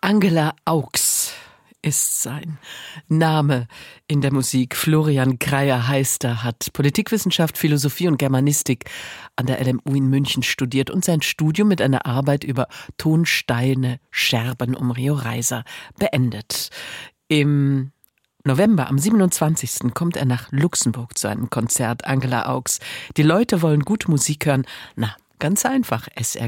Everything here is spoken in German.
Angela Augs ist sein Name in der Musik. Florian Greyer heißt er, hat Politikwissenschaft, Philosophie und Germanistik an der LMU in München studiert und sein Studium mit einer Arbeit über Tonsteine, Scherben um Rio Reiser beendet. Im November, am 27. kommt er nach Luxemburg zu einem Konzert, Angela Augs. Die Leute wollen gute Musik hören. Na, ganz einfach, SRF